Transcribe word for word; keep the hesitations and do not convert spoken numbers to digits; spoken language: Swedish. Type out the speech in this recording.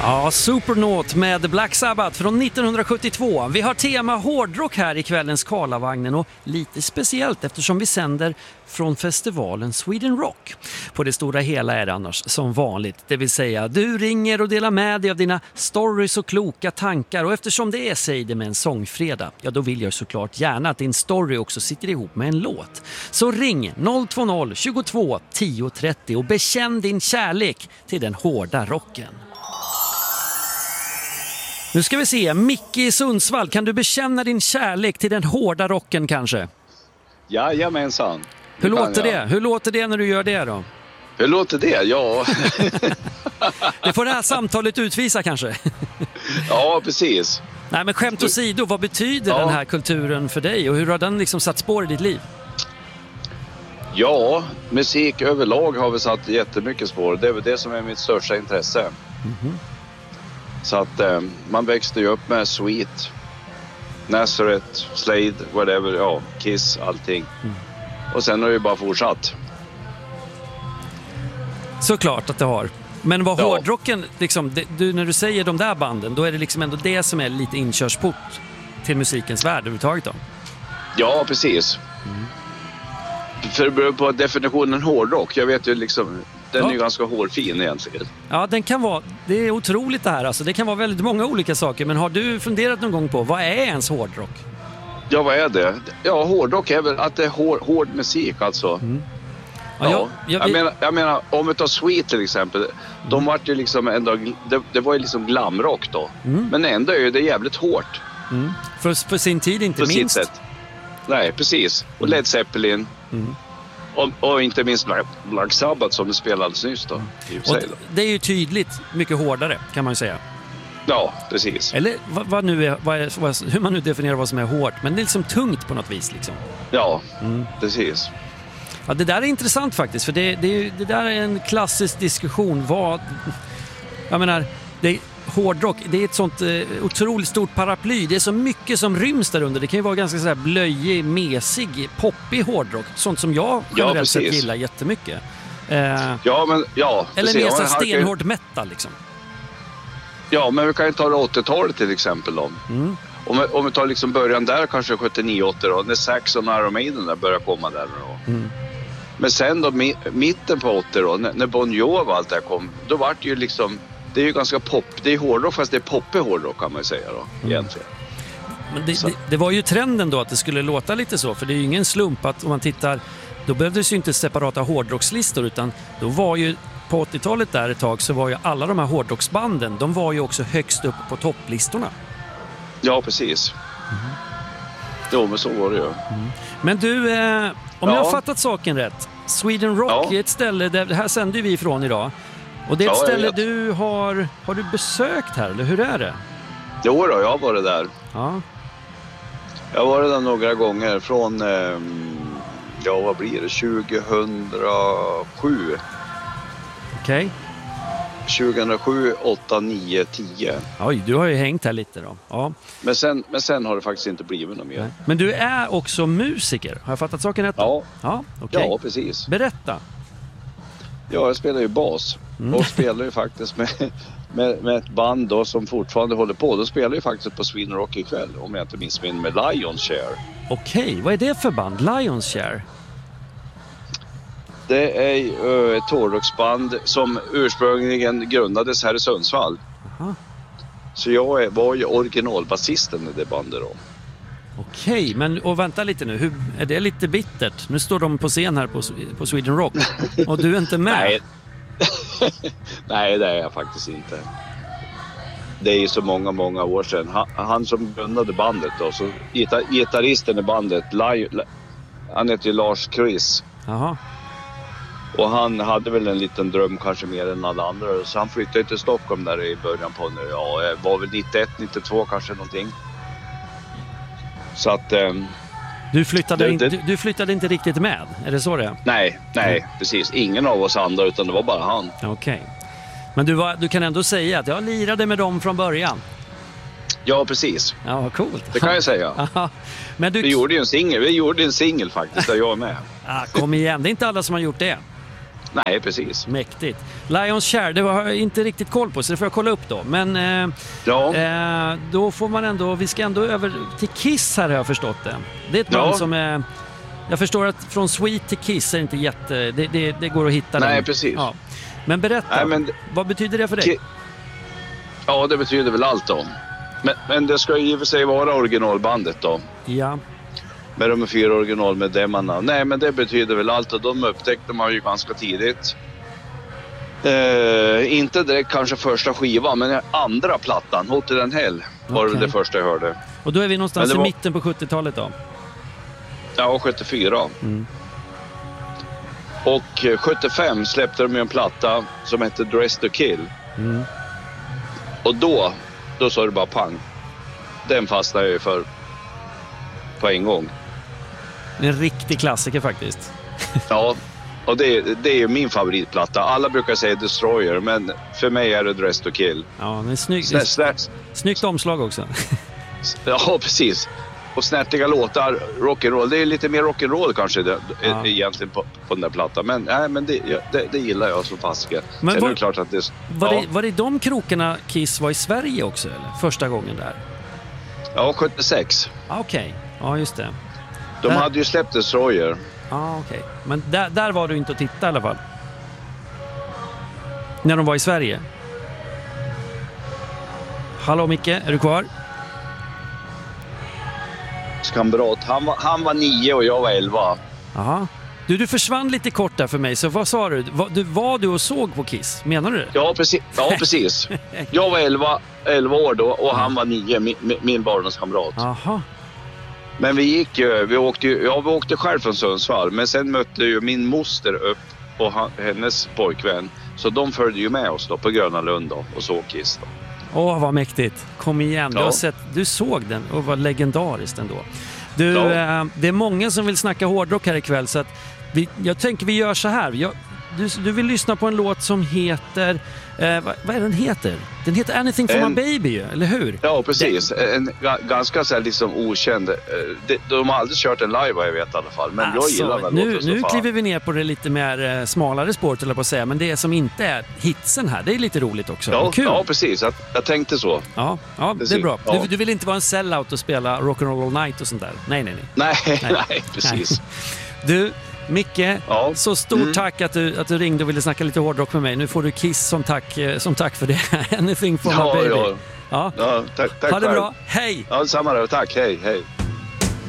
Ja, Supernaut med Black Sabbath från nittonhundrasjuttiotvå. Vi har tema hårdrock här i kvällens Karlavagnen och lite speciellt eftersom vi sänder från festivalen Sweden Rock. På det stora hela är det annars som vanligt, det vill säga du ringer och delar med dig av dina stories och kloka tankar, och eftersom det är säg det med en sångfredag, ja då vill jag såklart gärna att din story också sitter ihop med en låt. Så ring noll två noll tjugotvå tio trettio och bekänn din kärlek till den hårda rocken. Nu ska vi se, Micke i Sundsvall, kan du bekänna din kärlek till den hårda rocken kanske? Jajamensan. Hur låter det? Hur låter det när du gör det då? Hur låter det? Ja. Det får det här samtalet utvisa kanske. Ja, precis. Nej, men skämt åsido, vad betyder ja. den här kulturen för dig och hur har den liksom satt spår i ditt liv? Ja, musik överlag har vi satt jättemycket spår. Det är väl det som är mitt största intresse. Mm-hmm. Så att eh, man växte ju upp med Sweet, Nazareth, Slade, whatever, ja, Kiss, allting. Mm. Och sen har det ju bara fortsatt. Såklart att det har. Men vad ja. hårdrocken, liksom, det, du, när du säger de där banden, då är det liksom ändå det som är lite inkörsport till musikens värld överhuvudtaget då? Ja, precis. Mm. För det beror på definitionen hårdrock. Jag vet ju liksom, den ja. är ju ganska hårfin egentligen. Ja, den kan vara, det är otroligt det här alltså. Det kan vara väldigt många olika saker, men har du funderat någon gång på, vad är ens hårdrock? Ja, vad är det? Ja, hårdrock är väl att det är hård, hård musik alltså. Mm. Ja, ja, jag, jag, menar, jag menar, om vi tar Sweet till exempel, mm. de var ju liksom ändå, det, det var ju liksom glamrock då. Mm. Men ändå är det jävligt hårt. Mm. För, för sin tid inte för minst. Sitt sätt. Nej, precis. Och Led Zeppelin. Mm. Och, och inte minst Black, Black Sabbath som det spelades nyss då. Och det är ju tydligt mycket hårdare kan man ju säga. Ja, precis. Eller vad, vad nu är, vad är, vad, hur man nu definierar vad som är hårt. Men det är liksom tungt på något vis liksom. Ja, mm. precis. Ja, det där är intressant faktiskt. För det, det, det där är en klassisk diskussion. Vad, jag menar, det är hårdrock, det är ett sånt eh, otroligt stort paraply. Det är så mycket som ryms där under. Det kan ju vara ganska så här blöjig, mesig, poppig hårdrock. Sånt som jag generellt ja, sett gillar jättemycket. Eh, ja, men ja. Eller mer så stenhård kan... metal liksom. Ja, men vi kan ju ta det åttiotalet till exempel då. Mm. Om, vi, om vi tar liksom början där, kanske sjuttionio åttio då, när Saxon och Iron Maiden där börjar komma där då. Mm. Men sen då, mi, mitten på åttio då, när, när Bon Jovi och allt det här kom, då var det ju liksom, det är ju ganska pop, det är hårdrock fast det är poppig hårdrock kan man ju säga då, mm. egentligen. Men det, det, det var ju trenden då att det skulle låta lite så, för det är ju ingen slump att om man tittar, då behövdes ju inte separata hårdrockslistor utan då var ju på åttiotalet där ett tag så var ju alla de här hårdrocksbanden, de var ju också högst upp på topplistorna. Ja, precis. Mm. Jo, men så var det ju. Mm. Men du, eh, om ja. jag har fattat saken rätt, Sweden Rock ja. är ett ställe, där, det här sänder vi ifrån idag. Och det är ett ja, ställe du har, har du besökt här, eller hur är det? Jo då, jag har varit där. Ja. Jag har varit där några gånger från, eh, ja vad blir det, tjugohundrasju. Okej. Okay. tjugohundrasju, åtta, nio, tio. Oj, du har ju hängt här lite då. Ja. Men sen, men sen har det faktiskt inte blivit något mer. Nej. Men du är också musiker, har jag fattat saken rätt? Ja, ja, okay. ja precis. Berätta. Ja, jag spelar ju bas. Mm. Och spelar ju faktiskt med, med, med ett band då som fortfarande håller på. Då spelar ju faktiskt på Sweden Rock ikväll, om jag inte minns min, med Lions Share. Okej, okay. Vad är det för band? Lions Share? Det är ju ett hårdrocksband som ursprungligen grundades här i Sundsvall. Aha. Så jag är, var ju originalbasisten i det bandet då. Okej, men och vänta lite nu. Hur, är det lite bittert? Nu står de på scen här på, på Sweden Rock och du är inte med. Nej. Nej, det är jag faktiskt inte. Det är ju så många, många år sedan. Han, han som grundade bandet då, så gitar, gitarristen i bandet, han heter ju Lars Chris. Jaha. Och han hade väl en liten dröm kanske mer än alla andra. Så han flyttade till Stockholm där i början på nu. Ja, var väl nittioett, nittiotvå kanske någonting. Så att... Um, du, flyttade det, inte, det, du, du flyttade inte riktigt med? Är det så det är? Nej, nej, mm. precis. Ingen av oss andra utan det var bara han. Okej. Okay. Men du, var, du kan ändå säga att jag lirade med dem från början? Ja, precis. Ja, coolt. Det kan jag säga. Men du... Vi gjorde ju en singel. Vi gjorde en singel faktiskt där jag är med. Ah, kom igen, det är inte alla som har gjort det. Nej, precis. Mäktigt. Lions Share, det var jag inte riktigt koll på, så det får jag kolla upp då. Men eh, Ja. eh, då får man ändå, vi ska ändå över till Kiss här, har jag förstått det. Det är ett band Ja. som är, jag förstår att från Sweet till Kiss är inte jätte, det, det, det går att hitta. Nej, den. precis. Ja. Men berätta, Nej, men- vad betyder det för dig? Ki- Ja, det betyder väl allt då. Men, men det ska ju i och för sig vara originalbandet då. Ja, Med de fyra originalmedlemmarna. Nej, men det betyder väl allt och de upptäckte man ju ganska tidigt. Eh, inte direkt kanske första skivan, men andra plattan, Hotter than Hell, var Okej. det det första jag hörde. och då är vi någonstans Men det i var- mitten på sjuttiotalet då. Ja, sjuttiofyra. Mm. Och eh, sjuttiofem släppte de ju en platta som hette Dress to Kill. Mm. Och då, då sa det bara pang. Den fastnade jag ju för på en gång. En riktig klassiker faktiskt. Ja, och det, det är ju min favoritplatta. Alla brukar säga Destroyer, men för mig är det Dress to Kill. Ja, det är snygg, Snä, snä, snyggt omslag också. ja, precis. Och snärtiga låtar, rock'n'roll. Det är lite mer rock'n'roll kanske det, Ja. egentligen på, på den där plattan. Men, nej, men det, ja, det, det gillar jag som fasiken. Men Sen var- är det klart att det... Var, ja, det, var det de krokarna Kiss var i Sverige också, eller? Första gången där? ja, sjuttiosex. Ah, Okej, ja just det. De Där- hade ju släppt Destroyer. Ah, okej. Men där, där var du inte att titta i alla fall? När de var i Sverige? Hallå Micke, är du kvar? Kamrat. Han var, han var nio och jag var elva. Aha. Du, du försvann lite kort där för mig, så vad sa du? Var du, var du och såg på Kiss? Menar du det? Ja, precis. Ja, precis. Jag var elva, elva år då och han var nio, min, min barndomskamrat. Aha. Men vi gick ju, vi åkte ju, ja, vi åkte själv från Sundsvall, men sen mötte ju min moster upp och han, hennes pojkvän. Så de följde ju med oss då på Gröna Lund då och såg Kiss då. Åh, vad mäktigt. Kom igen, du, Ja. har sett, du såg den och var legendariskt ändå. Du, Ja. eh, det är många som vill snacka hårdrock här ikväll, så att vi, jag tänker vi gör så här. Jag, du, du vill lyssna på en låt som heter, eh, vad, vad är den heter? Den heter Anything for En- my baby, eller hur? Ja, precis. En ga- ganska så här liksom okänd. eh, De, de har aldrig kört en live vad jag vet i alla fall. Men jag gillar den nu, låten så nu fan. kliver vi ner på det lite mer eh, smalare spåret, eller på att säga, men det som inte är hitsen här, det är lite roligt också. Ja, Kul. ja, precis. Jag, jag tänkte så. Ja, ja, det är Precis. bra. Ja. Du, du vill inte vara en sellout och spela Rock'n'Roll All Night och sånt där? Nej, nej, nej. Nej, nej, precis. Du, Micke, Ja. så stort Mm. tack att du, att du ringde och ville snacka lite hårdrock med mig. Nu får du Kiss som tack, eh, som tack för det. Anything for Ja, my baby. ja. Ja. Ja, tack, tack Ha det själv. bra. Hej! Ja, detsamma då. Tack. Hej, hej.